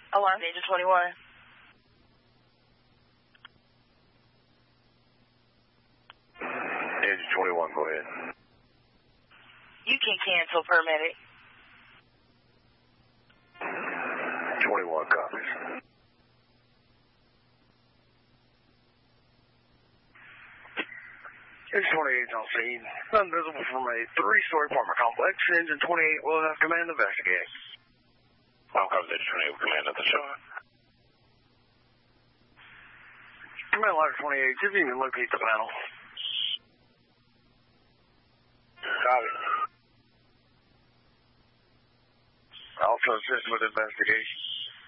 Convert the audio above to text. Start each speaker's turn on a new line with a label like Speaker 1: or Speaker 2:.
Speaker 1: Alarm Agent 21.
Speaker 2: Agent 21, go ahead.
Speaker 1: You can cancel, paramedic.
Speaker 2: 21 copies. Agent 28 on scene. None visible from a 3-story apartment complex. Engine 28 will have command to investigate.
Speaker 3: Welcome to 28 with command at the show.
Speaker 2: Command ladder 28, if you can locate the panel.
Speaker 3: Copy.
Speaker 2: Also assist with investigation.